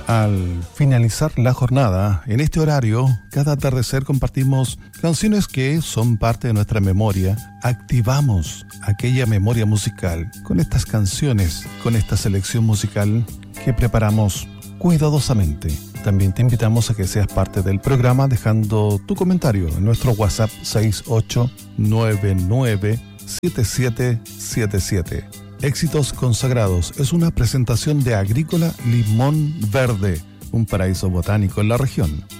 Al finalizar la jornada, en este horario, cada atardecer compartimos canciones que son parte de nuestra memoria. Activamos aquella memoria musical con estas canciones, con esta selección musical que preparamos cuidadosamente. También te invitamos a que seas parte del programa dejando tu comentario en nuestro WhatsApp 68997777. Éxitos Consagrados es una presentación de Agrícola Limón Verde, un paraíso botánico en la región.